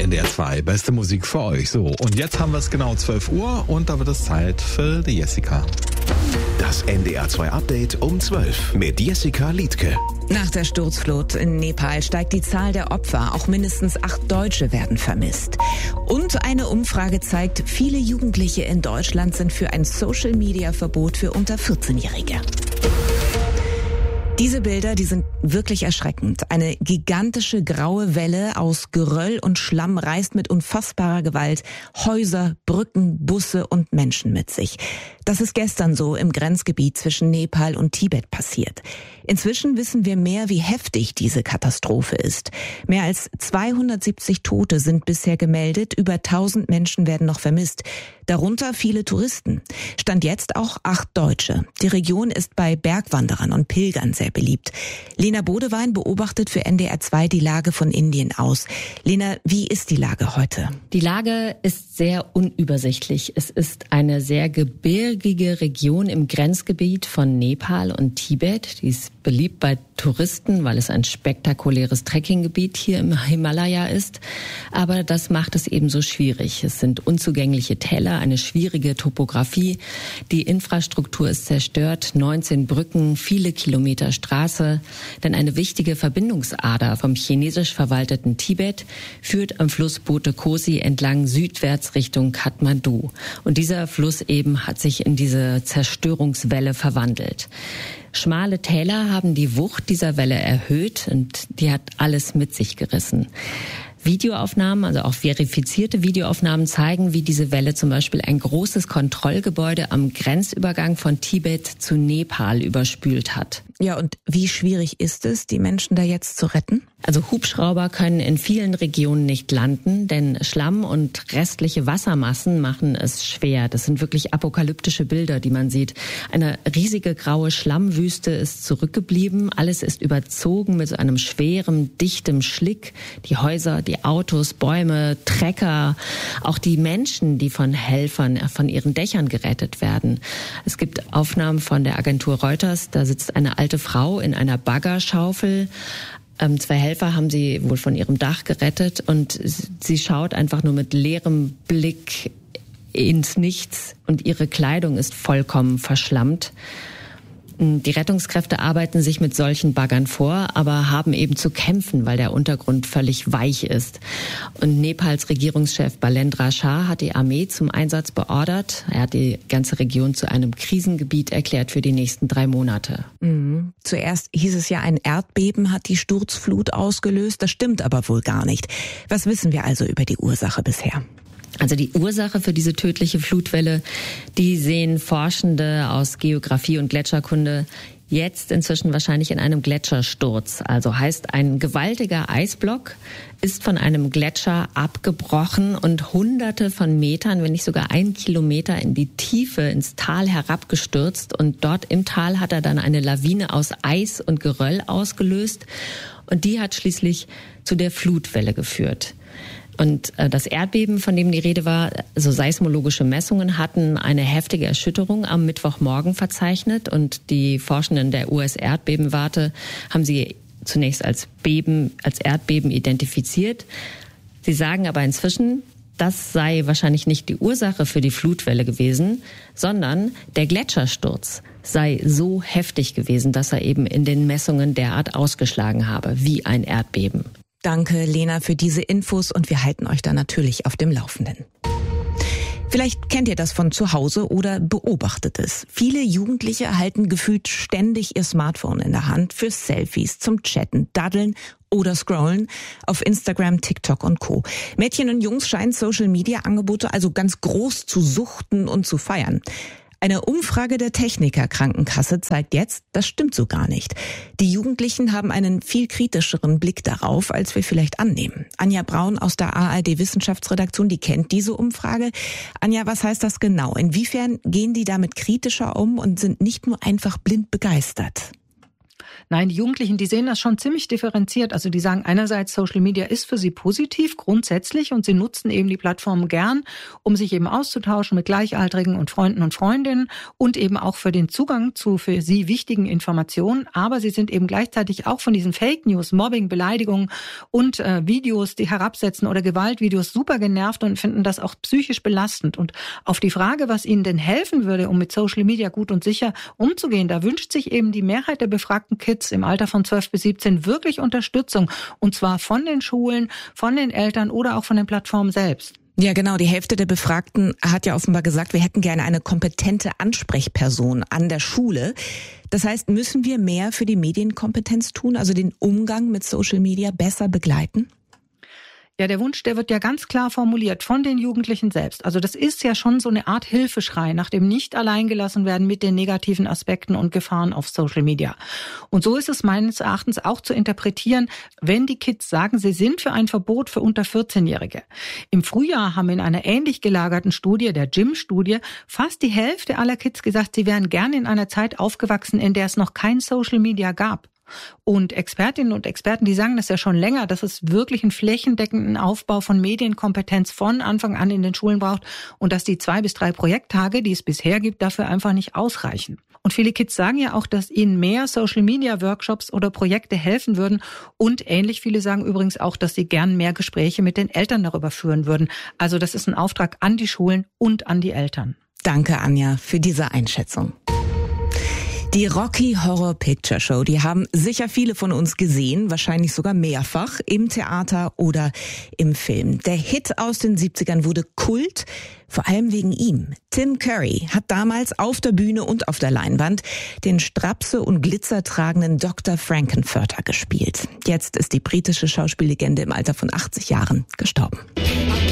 NDR 2, beste Musik für euch. So, und jetzt haben wir es genau 12 Uhr und da wird es Zeit für die Jessica. Das NDR 2 Update um 12 mit Jessica Liedtke. Nach der Sturzflut in Nepal steigt die Zahl der Opfer. Auch mindestens 8 Deutsche werden vermisst. Und eine Umfrage zeigt, viele Jugendliche in Deutschland sind für ein Social-Media-Verbot für unter 14-Jährige. Diese Bilder, die sind wirklich erschreckend. Eine gigantische graue Welle aus Geröll und Schlamm reißt mit unfassbarer Gewalt Häuser, Brücken, Busse und Menschen mit sich. Das ist gestern so im Grenzgebiet zwischen Nepal und Tibet passiert. Inzwischen wissen wir mehr, wie heftig diese Katastrophe ist. Mehr als 270 Tote sind bisher gemeldet, über 1000 Menschen werden noch vermisst. Darunter viele Touristen. Stand jetzt auch 8 Deutsche. Die Region ist bei Bergwanderern und Pilgern sehr beliebt. Lena Bodewein beobachtet für NDR 2 die Lage von Indien aus. Lena, wie ist die Lage heute? Die Lage ist sehr unübersichtlich. Es ist eine sehr gebirgige Region im Grenzgebiet von Nepal und Tibet. Die ist beliebt bei Touristen, weil es ein spektakuläres Trekkinggebiet hier im Himalaya ist. Aber das macht es ebenso schwierig. Es sind unzugängliche Täler, eine schwierige Topografie. Die Infrastruktur ist zerstört, 19 Brücken, viele Kilometer Straße. Denn eine wichtige Verbindungsader vom chinesisch verwalteten Tibet führt am Fluss Bote Kosi entlang südwärts Richtung Kathmandu. Und dieser Fluss eben hat sich in diese Zerstörungswelle verwandelt. Schmale Täler haben die Wucht dieser Welle erhöht und die hat alles mit sich gerissen. Videoaufnahmen, also auch verifizierte Videoaufnahmen zeigen, wie diese Welle zum Beispiel ein großes Kontrollgebäude am Grenzübergang von Tibet zu Nepal überspült hat. Ja, und wie schwierig ist es, die Menschen da jetzt zu retten? Also Hubschrauber können in vielen Regionen nicht landen, denn Schlamm und restliche Wassermassen machen es schwer. Das sind wirklich apokalyptische Bilder, die man sieht. Eine riesige graue Schlammwüste ist zurückgeblieben. Alles ist überzogen mit so einem schweren, dichtem Schlick. Die Häuser, die Autos, Bäume, Trecker, auch die Menschen, die von Helfern von ihren Dächern gerettet werden. Es gibt Aufnahmen von der Agentur Reuters, da sitzt eine alte Frau in einer Baggerschaufel. 2 Helfer haben sie wohl von ihrem Dach gerettet und sie schaut einfach nur mit leerem Blick ins Nichts und ihre Kleidung ist vollkommen verschlammt. Die Rettungskräfte arbeiten sich mit solchen Baggern vor, aber haben eben zu kämpfen, weil der Untergrund völlig weich ist. Und Nepals Regierungschef Balendra Shah hat die Armee zum Einsatz beordert. Er hat die ganze Region zu einem Krisengebiet erklärt für die nächsten 3 Monate. Mhm. Zuerst hieß es ja, ein Erdbeben hat die Sturzflut ausgelöst. Das stimmt aber wohl gar nicht. Was wissen wir also über die Ursache bisher? Also die Ursache für diese tödliche Flutwelle, die sehen Forschende aus Geografie und Gletscherkunde jetzt inzwischen wahrscheinlich in einem Gletschersturz. Also heißt, ein gewaltiger Eisblock ist von einem Gletscher abgebrochen und Hunderte von Metern, wenn nicht sogar 1 Kilometer in die Tiefe, ins Tal herabgestürzt. Und dort im Tal hat er dann eine Lawine aus Eis und Geröll ausgelöst. Und die hat schließlich zu der Flutwelle geführt. Und das Erdbeben, von dem die Rede war, so seismologische Messungen hatten eine heftige Erschütterung am Mittwochmorgen verzeichnet. Und die Forschenden der US-Erdbebenwarte haben sie zunächst als Erdbeben identifiziert. Sie sagen aber inzwischen, das sei wahrscheinlich nicht die Ursache für die Flutwelle gewesen, sondern der Gletschersturz sei so heftig gewesen, dass er eben in den Messungen derart ausgeschlagen habe, wie ein Erdbeben. Danke, Lena, für diese Infos und wir halten euch da natürlich auf dem Laufenden. Vielleicht kennt ihr das von zu Hause oder beobachtet es. Viele Jugendliche halten gefühlt ständig ihr Smartphone in der Hand für Selfies, zum Chatten, Daddeln oder Scrollen auf Instagram, TikTok und Co. Mädchen und Jungs scheinen Social-Media-Angebote also ganz groß zu suchten und zu feiern. Eine Umfrage der Techniker-Krankenkasse zeigt jetzt, das stimmt so gar nicht. Die Jugendlichen haben einen viel kritischeren Blick darauf, als wir vielleicht annehmen. Anja Braun aus der ARD-Wissenschaftsredaktion, die kennt diese Umfrage. Anja, was heißt das genau? Inwiefern gehen die damit kritischer um und sind nicht nur einfach blind begeistert? Nein, die Jugendlichen, die sehen das schon ziemlich differenziert. Also die sagen einerseits, Social Media ist für sie positiv, grundsätzlich, und sie nutzen eben die Plattformen gern, um sich eben auszutauschen mit Gleichaltrigen und Freunden und Freundinnen und eben auch für den Zugang zu für sie wichtigen Informationen. Aber sie sind eben gleichzeitig auch von diesen Fake News, Mobbing, Beleidigungen und Videos, die herabsetzen oder Gewaltvideos super genervt und finden das auch psychisch belastend. Und auf die Frage, was ihnen denn helfen würde, um mit Social Media gut und sicher umzugehen, da wünscht sich eben die Mehrheit der befragten Kids im Alter von 12 bis 17 wirklich Unterstützung. Und zwar von den Schulen, von den Eltern oder auch von den Plattformen selbst. Ja, genau. Die Hälfte der Befragten hat ja offenbar gesagt, wir hätten gerne eine kompetente Ansprechperson an der Schule. Das heißt, müssen wir mehr für die Medienkompetenz tun, also den Umgang mit Social Media besser begleiten? Ja, der Wunsch, der wird ja ganz klar formuliert von den Jugendlichen selbst. Also das ist ja schon so eine Art Hilfeschrei nach dem nicht alleingelassen werden mit den negativen Aspekten und Gefahren auf Social Media. Und so ist es meines Erachtens auch zu interpretieren, wenn die Kids sagen, sie sind für ein Verbot für unter 14-Jährige. Im Frühjahr haben in einer ähnlich gelagerten Studie, der Jim-Studie, fast die Hälfte aller Kids gesagt, sie wären gerne in einer Zeit aufgewachsen, in der es noch kein Social Media gab. Und Expertinnen und Experten, die sagen das ja schon länger, dass es wirklich einen flächendeckenden Aufbau von Medienkompetenz von Anfang an in den Schulen braucht und dass die 2 bis 3 Projekttage, die es bisher gibt, dafür einfach nicht ausreichen. Und viele Kids sagen ja auch, dass ihnen mehr Social-Media-Workshops oder Projekte helfen würden. Und ähnlich viele sagen übrigens auch, dass sie gern mehr Gespräche mit den Eltern darüber führen würden. Also das ist ein Auftrag an die Schulen und an die Eltern. Danke, Anja, für diese Einschätzung. Die Rocky Horror Picture Show, die haben sicher viele von uns gesehen, wahrscheinlich sogar mehrfach, im Theater oder im Film. Der Hit aus den 70ern wurde Kult, vor allem wegen ihm. Tim Curry hat damals auf der Bühne und auf der Leinwand den Strapse und Glitzer tragenden Dr. Frankenfurter gespielt. Jetzt ist die britische Schauspiellegende im Alter von 80 Jahren gestorben.